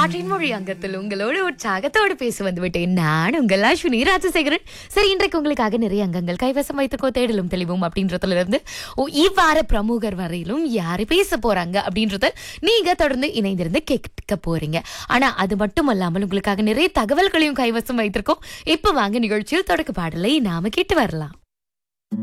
காற்றின் மொழி அங்கத்தில் உங்களோடு உற்சாகத்தோடு பேச வந்துவிட்டேன். நான் உங்கள் அஸ்வினி ராஜசேகரன். சரி, இன்றைக்கு உங்களுக்காக நிறைய அங்கங்கள் கைவசம் வைத்துக்கோ, தேடலும் தெளிவும் அப்படின்றதுல இருந்து இவ்வாறு பிரமுகர் வரையிலும் யாரு பேச போறாங்க அப்படின்றத நீங்க தொடர்ந்து இணைந்திருந்து கேட்க போறீங்க. ஆனா அது மட்டும் அல்லாமல் உங்களுக்காக நிறைய தகவல்களையும் கைவசம் வைத்திருக்கோம். இப்ப வாங்க நிகழ்ச்சியில் தொடக்க பாடலை நாம கேட்டு வரலாம்.